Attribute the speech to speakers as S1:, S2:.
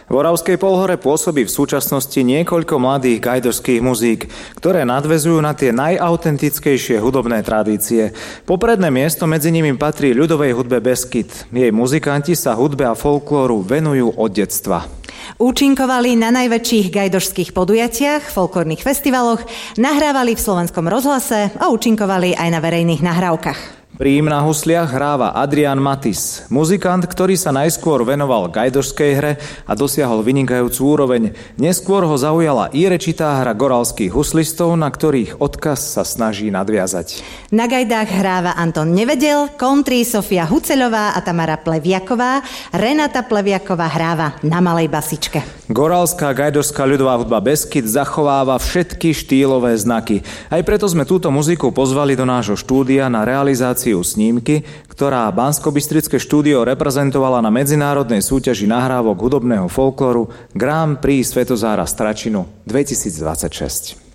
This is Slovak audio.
S1: V Oravskej Polhore pôsobí v súčasnosti niekoľko mladých gajdošských muzík, ktoré nadväzujú na tie najautentickejšie hudobné tradície. Popredné miesto medzi nimi patrí ľudovej hudbe Beskyd. Jej muzikanti sa hudbe a folklóru venujú od detstva.
S2: Účinkovali na najväčších gajdošských podujatiach, folklórnych festivaloch, nahrávali v Slovenskom rozhlase a účinkovali aj na verejných nahrávkach.
S1: Prím na husliach hráva Adrián Matis, muzikant, ktorý sa najskôr venoval gajdošskej hre a dosiahol vynikajúcu úroveň. Neskôr ho zaujala i rečitá hra goralských huslistov, na ktorých odkaz sa snaží nadviazať.
S2: Na gajdách hráva Anton Nevedel, country Sofia Huceľová a Tamara Pleviaková, Renata Pleviaková hráva na malej basičke.
S1: Goralská gajdošská ľudová hudba Beskyd zachováva všetky štýlové znaky. Aj preto sme túto muziku pozvali do nášho štúdia na realizáciu snímky, ktorá Banskobystrické štúdio reprezentovala na medzinárodnej súťaži nahrávok hudobného folklóru Grand Prix Svetozára Stračinu 2026.